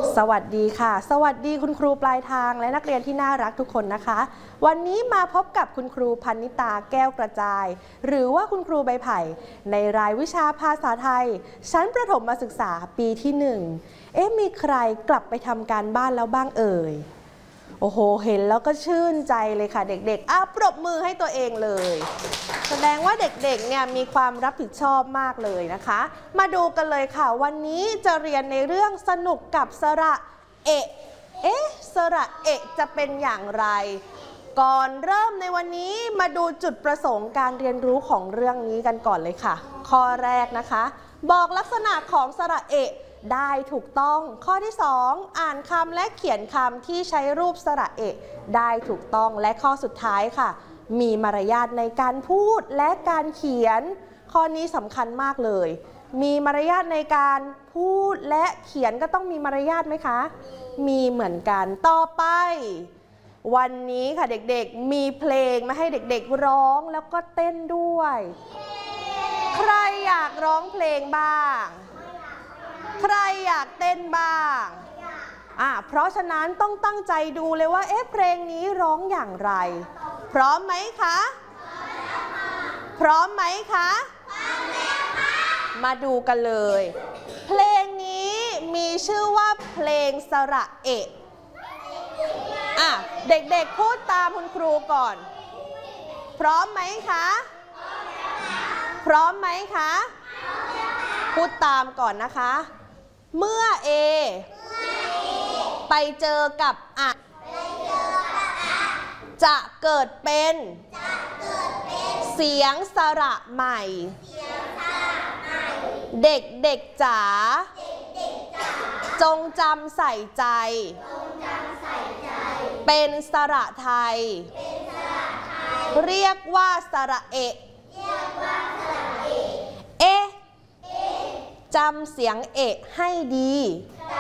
สวัสดีค่ะสวัสดีคุณครูปลายทางและนักเรียนที่น่ารักทุกคนนะคะวันนี้มาพบกับคุณครูพันนิตาแก้วกระจายหรือว่าคุณครูใบไผ่ในรายวิชาภาษาไทยชั้นประถมศึกษาปีที่1มีใครกลับไปทำการบ้านแล้วบ้างเอ่ยโอ้โหเห็นแล้วก็ชื่นใจเลยค่ะเด็กๆปรบมือให้ตัวเองเลยแสดงว่าเด็กๆเนี่ยมีความรับผิดชอบมากเลยนะคะมาดูกันเลยค่ะวันนี้จะเรียนในเรื่องสนุกกับสระเอะสระเอะจะเป็นอย่างไรก่อนเริ่มในวันนี้มาดูจุดประสงค์การเรียนรู้ของเรื่องนี้กันก่อนเลยค่ะข้อแรกนะคะบอกลักษณะของสระเอะได้ถูกต้องข้อที่2อ่านคำและเขียนคำที่ใช้รูปสระเอะได้ถูกต้องและข้อสุดท้ายค่ะมีมารยาทในการพูดและการเขียนข้อนี้สำคัญมากเลยมีมารยาทในการพูดและเขียนก็ต้องมีมารยาทไหมคะมีเหมือนกันต่อไปวันนี้ค่ะเด็กๆมีเพลงมาให้เด็กๆร้องแล้วก็เต้นด้วยใครอยากร้องเพลงบ้างใครอยากเต้นบ้างเพราะฉะนั้นต้องตั้งใจดูเลยว่าเพลงนี้ร้องอย่างไรพร้อมไหมคะพร้อมไหมคะมาดูกันเลยเพลงนี้มีชื่อว่าเพลงสระเอะเด็กๆพูดตามคุณครูก่อนพร้อมไหมคะพร้อมไหมคะพูดตามก่อนนะคะเมื่อไปเจอกับจะเกิดเป็นเสียงสระใหม่เด็กๆจ๋าจงจำใส่ใจเป็นสระไทยเรียกว่าสระเอะจำเสียงเอะให้ดี